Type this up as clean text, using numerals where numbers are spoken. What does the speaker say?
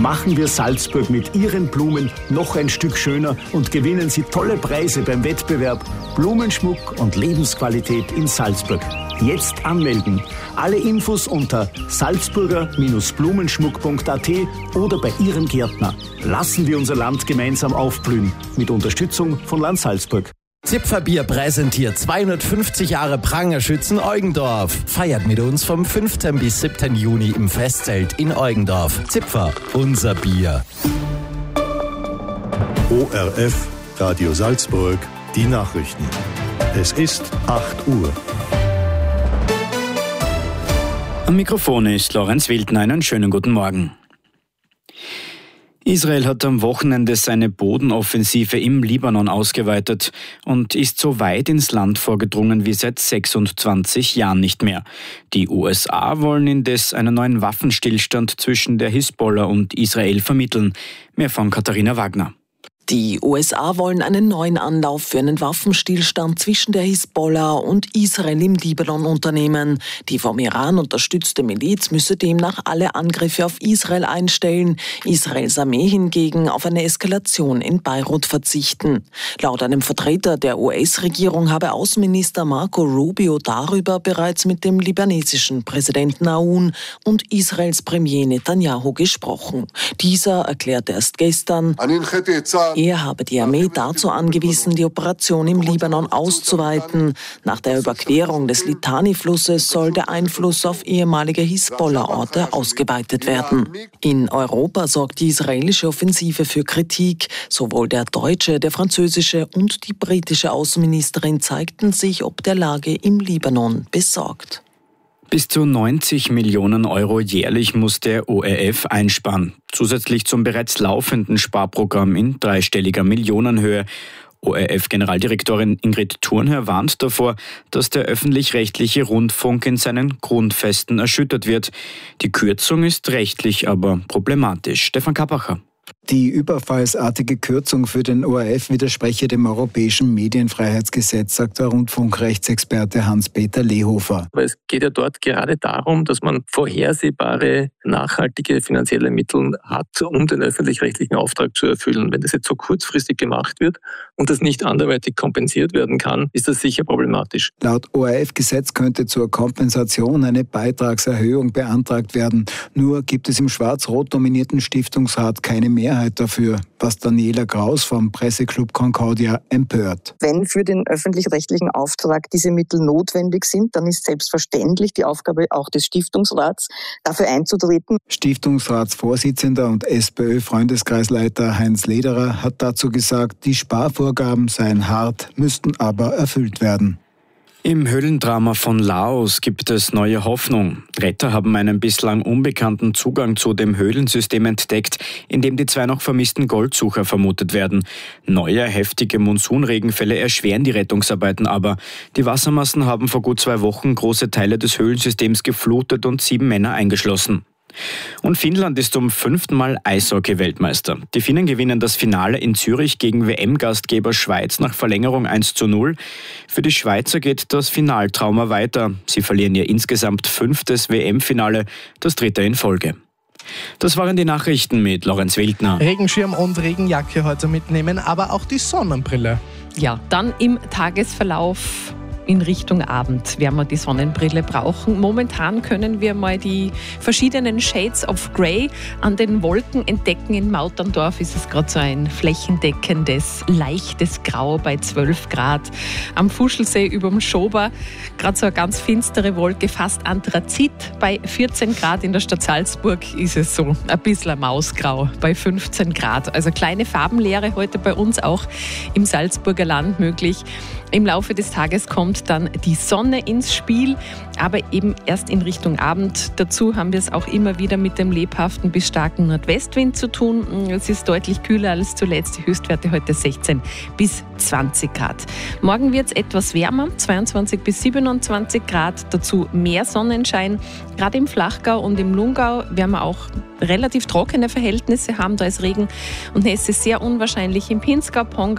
Machen wir Salzburg mit Ihren Blumen noch ein Stück schöner und gewinnen Sie tolle Preise beim Wettbewerb Blumenschmuck und Lebensqualität in Salzburg. Jetzt anmelden. Alle Infos unter salzburger-blumenschmuck.at oder bei Ihrem Gärtner. Lassen wir unser Land gemeinsam aufblühen. Mit Unterstützung von Land Salzburg. Zipferbier präsentiert 250 Jahre Prangerschützen Eugendorf. Feiert mit uns vom 15. bis 7. Juni im Festzelt in Eugendorf. Zipfer, unser Bier. ORF, Radio Salzburg, die Nachrichten. Es ist 8 Uhr. Am Mikrofon ist Lorenz Wildner. Einen schönen guten Morgen. Israel hat am Wochenende seine Bodenoffensive im Libanon ausgeweitet und ist so weit ins Land vorgedrungen wie seit 26 Jahren nicht mehr. Die USA wollen indes einen neuen Waffenstillstand zwischen der Hisbollah und Israel vermitteln. Mehr von Katharina Wagner. Die USA wollen einen neuen Anlauf für einen Waffenstillstand zwischen der Hisbollah und Israel im Libanon unternehmen. Die vom Iran unterstützte Miliz müsse demnach alle Angriffe auf Israel einstellen, Israels Armee hingegen auf eine Eskalation in Beirut verzichten. Laut einem Vertreter der US-Regierung habe Außenminister Marco Rubio darüber bereits mit dem libanesischen Präsidenten Aoun und Israels Premier Netanyahu gesprochen. Dieser erklärte erst gestern, er habe die Armee dazu angewiesen, die Operation im Libanon auszuweiten. Nach der Überquerung des Litani-Flusses soll der Einfluss auf ehemalige Hisbollah-Orte ausgeweitet werden. In Europa sorgt die israelische Offensive für Kritik. Sowohl der deutsche, der französische und die britische Außenministerin zeigten sich ob der Lage im Libanon besorgt. Bis zu 90 Millionen Euro jährlich muss der ORF einsparen. Zusätzlich zum bereits laufenden Sparprogramm in dreistelliger Millionenhöhe. ORF-Generaldirektorin Ingrid Thurnherr warnt davor, dass der öffentlich-rechtliche Rundfunk in seinen Grundfesten erschüttert wird. Die Kürzung ist rechtlich aber problematisch. Stefan Kappacher. Die überfallsartige Kürzung für den ORF widerspreche dem Europäischen Medienfreiheitsgesetz, sagt der Rundfunkrechtsexperte Hans-Peter Lehofer. Aber es geht ja dort gerade darum, dass man vorhersehbare, nachhaltige finanzielle Mittel hat, um den öffentlich-rechtlichen Auftrag zu erfüllen. Wenn das jetzt so kurzfristig gemacht wird und das nicht anderweitig kompensiert werden kann, ist das sicher problematisch. Laut ORF-Gesetz könnte zur Kompensation eine Beitragserhöhung beantragt werden. Nur gibt es im schwarz-rot dominierten Stiftungsrat keine Mehrheit dafür, was Daniela Kraus vom Presseclub Concordia empört. Wenn für den öffentlich-rechtlichen Auftrag diese Mittel notwendig sind, dann ist selbstverständlich die Aufgabe auch des Stiftungsrats, dafür einzutreten. Stiftungsratsvorsitzender und SPÖ-Freundeskreisleiter Heinz Lederer hat dazu gesagt, die Sparvorgaben seien hart, müssten aber erfüllt werden. Im Höhlendrama von Laos gibt es neue Hoffnung. Retter haben einen bislang unbekannten Zugang zu dem Höhlensystem entdeckt, in dem die 2 noch vermissten Goldsucher vermutet werden. Neue, heftige Monsunregenfälle erschweren die Rettungsarbeiten aber. Die Wassermassen haben vor gut 2 Wochen große Teile des Höhlensystems geflutet und 7 Männer eingeschlossen. Und Finnland ist zum 5. Mal Eishockey-Weltmeister. Die Finnen gewinnen das Finale in Zürich gegen WM-Gastgeber Schweiz nach Verlängerung 1:0. Für die Schweizer geht das Finaltrauma weiter. Sie verlieren ihr insgesamt 5. WM-Finale, das 3. in Folge. Das waren die Nachrichten mit Lorenz Wildner. Regenschirm und Regenjacke heute mitnehmen, aber auch die Sonnenbrille. Ja, dann im Tagesverlauf in Richtung Abend werden wir die Sonnenbrille brauchen. Momentan können wir mal die verschiedenen Shades of Grey an den Wolken entdecken. In Mauterndorf ist es gerade so ein flächendeckendes, leichtes Grau bei 12 Grad. Am Fuschelsee über dem Schober gerade so eine ganz finstere Wolke, fast Anthrazit bei 14 Grad. In der Stadt Salzburg ist es so ein bisschen Mausgrau bei 15 Grad. Also kleine Farbenlehre heute bei uns auch im Salzburger Land möglich. Im Laufe des Tages kommt dann die Sonne ins Spiel, aber eben erst in Richtung Abend. Dazu haben wir es auch immer wieder mit dem lebhaften bis starken Nordwestwind zu tun. Es ist deutlich kühler als zuletzt. Die Höchstwerte heute 16 bis 20 Grad. Morgen wird es etwas wärmer, 22 bis 27 Grad. Dazu mehr Sonnenschein. Gerade im Flachgau und im Lungau werden wir auch relativ trockene Verhältnisse haben. Da ist Regen und Nässe sehr unwahrscheinlich im Pinzgau, Pongau